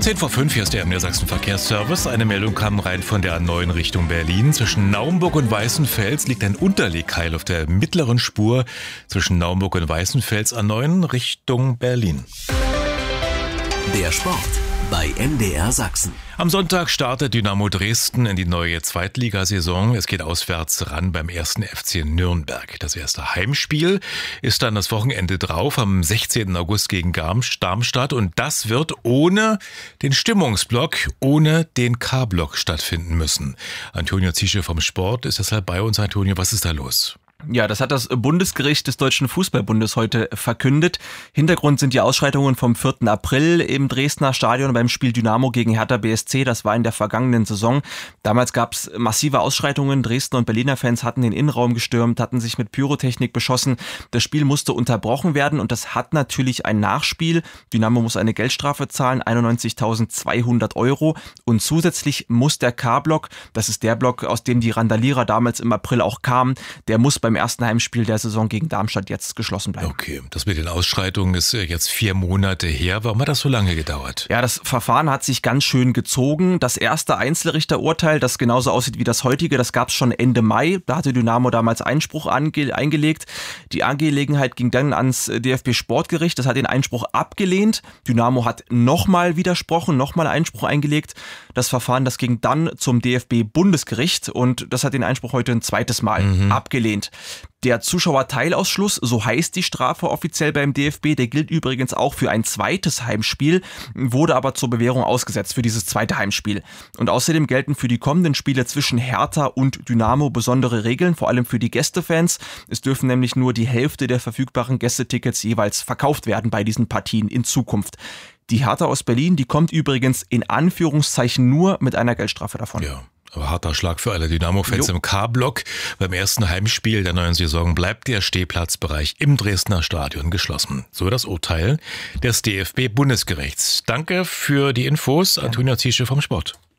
10:05 hier ist der MDR Sachsen Verkehrsservice. Eine Meldung kam rein von der A9 Richtung Berlin. Zwischen Naumburg und Weißenfels liegt ein Unterlegkeil auf der mittleren Spur zwischen Naumburg und Weißenfels, A9 Richtung Berlin. Der Sport bei MDR Sachsen. Am Sonntag startet Dynamo Dresden in die neue Zweitligasaison. Es geht auswärts ran beim 1. FC Nürnberg. Das erste Heimspiel ist dann das Wochenende drauf, am 16. August gegen Darmstadt. Und das wird ohne den Stimmungsblock, ohne den K-Block stattfinden müssen. Antonio Ziesche vom Sport ist deshalb bei uns. Antonio, was ist da los? Ja, das hat das Bundesgericht des Deutschen Fußballbundes heute verkündet. Hintergrund sind die Ausschreitungen vom 4. April im Dresdner Stadion beim Spiel Dynamo gegen Hertha BSC. Das war in der vergangenen Saison. Damals gab es massive Ausschreitungen. Dresdner und Berliner Fans hatten den Innenraum gestürmt, hatten sich mit Pyrotechnik beschossen. Das Spiel musste unterbrochen werden und das hat natürlich ein Nachspiel. Dynamo muss eine Geldstrafe zahlen, 91.200 €. Und zusätzlich muss der K-Block, das ist der Block, aus dem die Randalierer damals im April auch kamen, der muss beim ersten Heimspiel der Saison gegen Darmstadt jetzt geschlossen bleiben. Okay, das mit den Ausschreitungen ist jetzt 4 Monate her. Warum hat das so lange gedauert? Ja, das Verfahren hat sich ganz schön gezogen. Das erste Einzelrichterurteil, das genauso aussieht wie das heutige, das gab es schon Ende Mai. Da hatte Dynamo damals Einspruch eingelegt. Die Angelegenheit ging dann ans DFB-Sportgericht. Das hat den Einspruch abgelehnt. Dynamo hat nochmal widersprochen, nochmal Einspruch eingelegt. Das Verfahren, das ging dann zum DFB-Bundesgericht und das hat den Einspruch heute ein zweites Mal abgelehnt. Der Zuschauerteilausschluss, so heißt die Strafe offiziell beim DFB, der gilt übrigens auch für ein zweites Heimspiel, wurde aber zur Bewährung ausgesetzt für dieses zweite Heimspiel. Und außerdem gelten für die kommenden Spiele zwischen Hertha und Dynamo besondere Regeln, vor allem für die Gästefans. Es dürfen nämlich nur die Hälfte der verfügbaren Gästetickets jeweils verkauft werden bei diesen Partien in Zukunft. Die Hertha aus Berlin, die kommt übrigens in Anführungszeichen nur mit einer Geldstrafe davon. Ja. Aber harter Schlag für alle Dynamo-Fans im K-Block. Beim ersten Heimspiel der neuen Saison bleibt der Stehplatzbereich im Dresdner Stadion geschlossen. So das Urteil des DFB-Bundesgerichts. Danke für die Infos, Antonio Ziesche vom Sport.